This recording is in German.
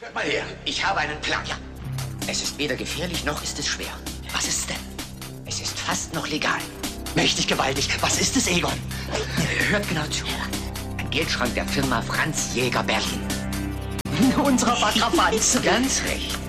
Hört mal her, ich habe einen Plan. Ja. Es ist weder gefährlich, noch ist es schwer. Was ist es denn? Es ist fast noch legal. Mächtig gewaltig. Was ist es, Egon? Hört genau zu. Ein Geldschrank der Firma Franz Jäger Berlin. Unserer Bakrabanz. Ganz recht.